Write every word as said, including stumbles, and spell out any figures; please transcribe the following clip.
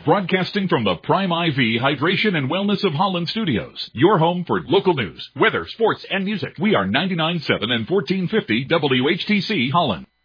broadcasting from the Prime I V Hydration and Wellness of Holland Studios, your home for local news, weather, sports, and music. We are ninety-nine point seven and fourteen fifty W H T C Holland.